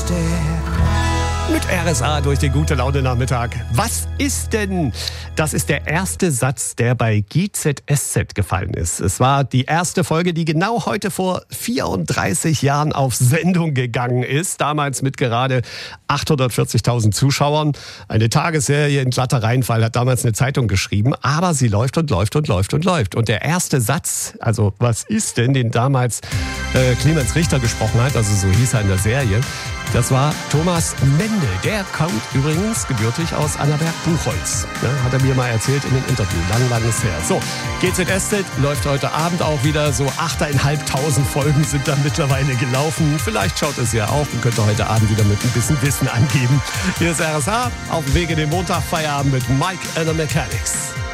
Mit RSA durch den Gute-Laune-Nachmittag. Was ist denn? Das ist der erste Satz, der bei GZSZ gefallen ist. Es war die erste Folge, die genau heute vor 34 Jahren auf Sendung gegangen ist. Damals mit gerade 840.000 Zuschauern. Eine Tagesserie in glatter Reinfall, hat damals eine Zeitung geschrieben. Aber sie läuft und läuft und läuft und läuft. Und der erste Satz, also was ist denn, den damals Clemens Richter gesprochen hat, also so hieß er in der Serie, das war Thomas Mende. Der kommt übrigens gebürtig aus Annaberg-Buchholz. Ja, hat er mir mal erzählt in dem Interview. Lang ist her. So, GZSZ läuft heute Abend auch wieder. So 8.500 Folgen sind da mittlerweile gelaufen. Vielleicht schaut es ja auch und könnt ihr heute Abend wieder mit ein bisschen Wissen angeben. Hier ist RSH auf dem Weg in den Montag. Feierabend mit Mike and the Mechanics.